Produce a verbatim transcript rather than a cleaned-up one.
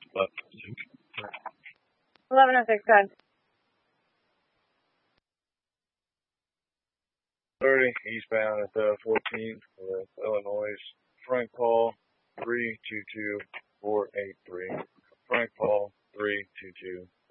eleven oh six, guys. thirty eastbound at the fourteenth with Illinois. Frank Paul three two two four eight three. Frank Paul three two two